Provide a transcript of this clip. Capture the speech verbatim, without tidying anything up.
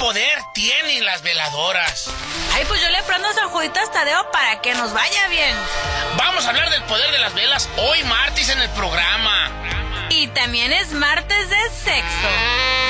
poder tienen las veladoras? Ay, pues yo le prendo a San Juditas Tadeo para que nos vaya bien. Vamos a hablar del poder de las velas hoy martes en el programa. Y también es martes de sexo.